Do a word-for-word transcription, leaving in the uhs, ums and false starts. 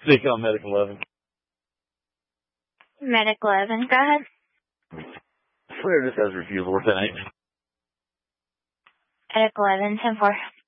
Speaking on Medic eleven. Medic eleven, go ahead. Slayer just has refusal. We're ten eight. Medic eleven, ten four.